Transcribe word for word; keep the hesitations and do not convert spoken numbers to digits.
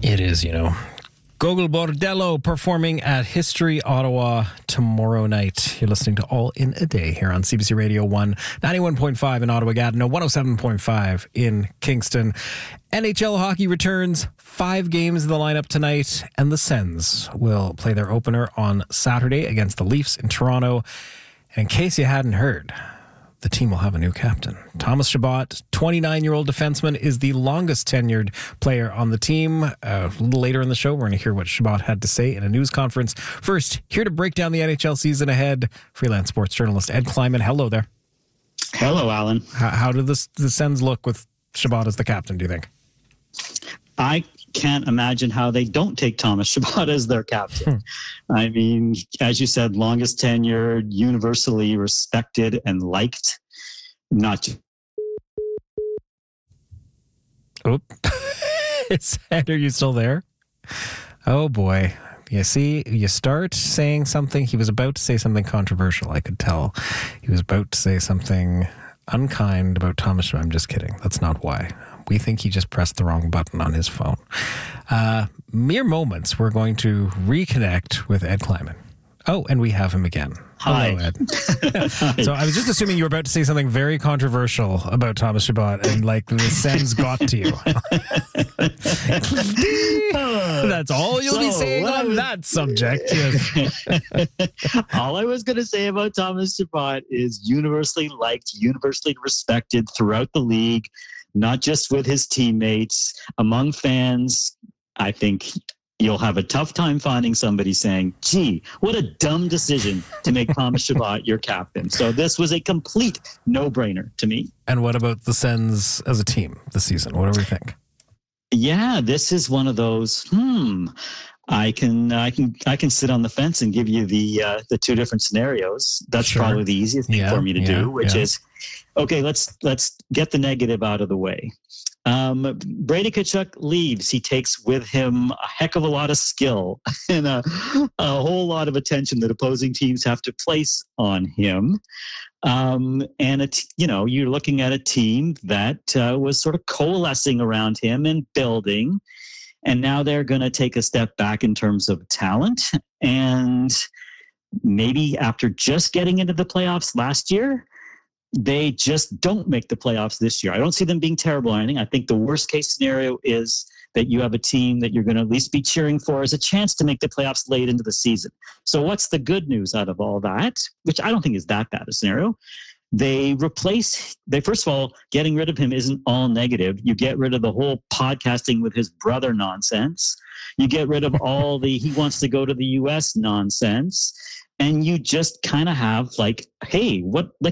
It is, you know. Gogol Bordello performing at History Ottawa tomorrow night. You're listening to All in a Day here on C B C Radio one, ninety-one point five in Ottawa-Gatineau, one oh seven point five in Kingston. N H L hockey returns, five games in the lineup tonight, and the Sens will play their opener on Saturday against the Leafs in Toronto. And in case you hadn't heard, the team will have a new captain. Thomas Chabot, twenty-nine-year-old defenseman, is the longest tenured player on the team. Uh, a little later in the show, we're going to hear what Chabot had to say in a news conference. First, here to break down the N H L season ahead, freelance sports journalist Ed Kleiman. Hello there. Hello, Alan. How, how do the, the Sens look with Chabot as the captain, do you think? I can't imagine how they don't take Thomas Chabot as their captain. I mean, as you said, longest tenured, universally respected and liked. Not just... Oh, is Ed, are you still there? Oh boy. You see, you start saying something. He was about to say something controversial, I could tell. He was about to say something unkind about Thomas Chabot. I'm just kidding. That's not why. We think he just pressed the wrong button on his phone. Uh, mere moments, we're going to reconnect with Ed Kleiman. Oh, and we have him again. Hi. Hello, Ed. So I was just assuming you were about to say something very controversial about Thomas Chabot, and like the Sens got to you. That's all you'll so, be saying on was... that subject. Yes. All I was going to say about Thomas Chabot is universally liked, universally respected throughout the league, not just with his teammates, among fans. I think you'll have a tough time finding somebody saying, gee, what a dumb decision to make Thomas Chabot your captain. So this was a complete no-brainer to me. And what about the Sens as a team this season? What do we think? Yeah, this is one of those, hmm, I can I can I can sit on the fence and give you the uh, the two different scenarios. That's sure. probably the easiest thing yeah, for me to yeah, do, which yeah. is, okay, let's let's get the negative out of the way. Um, Brady Tkachuk leaves. He takes with him a heck of a lot of skill and a, a whole lot of attention that opposing teams have to place on him. Um, and, it, you know, you're looking at a team that uh, was sort of coalescing around him and building. And now they're going to take a step back in terms of talent. And maybe after just getting into the playoffs last year, they just don't make the playoffs this year. I don't see them being terrible or anything. I think the worst case scenario is that you have a team that you're going to at least be cheering for as a chance to make the playoffs late into the season. So what's the good news out of all that, which I don't think is that bad a scenario? They replace, they first of all, getting rid of him isn't all negative. You get rid of the whole podcasting with his brother nonsense. You get rid of all the he wants to go to the U S nonsense. And you just kind of have like, hey, what, like,